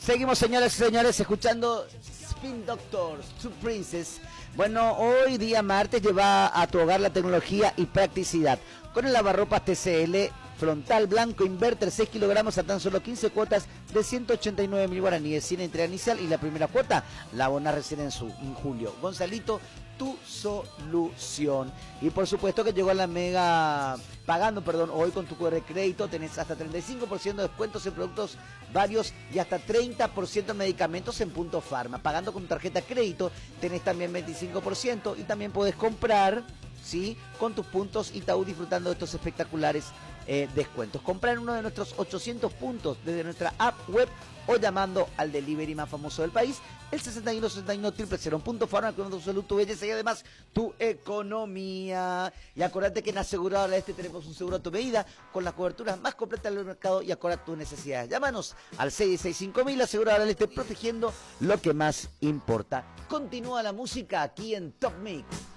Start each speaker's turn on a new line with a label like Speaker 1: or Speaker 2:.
Speaker 1: Seguimos, señoras y señores, escuchando Spin Doctors, Two Princess. Bueno, hoy día martes lleva a tu hogar la tecnología y practicidad. Con el lavarropas TCL frontal blanco inverter 6 kilogramos a tan solo 15 cuotas de 189.000 guaraníes sin entrega inicial, y la primera cuota la abonas recién en julio. Gonzalito, tu solución. Y por supuesto que llegó a la mega hoy con tu QR crédito tenés hasta 35% de descuentos en productos varios y hasta 30% en medicamentos en Punto Farma. Pagando con tarjeta crédito tenés también 25% y también podés comprar, ¿sí?, con tus puntos Itaú, disfrutando de estos espectaculares descuentos. Comprar en uno de nuestros 800 puntos desde nuestra app web o llamando al delivery más famoso del país, el 6161 Punto Farma, con tu salud, tu belleza y además tu economía. Y acordate que en Aseguradora Este tenemos un seguro a tu medida con las coberturas más completas del mercado y acorde a tus necesidades. Llámanos al 665.000, Aseguradora Este, protegiendo lo que más importa. Continúa la música aquí en Top Mix.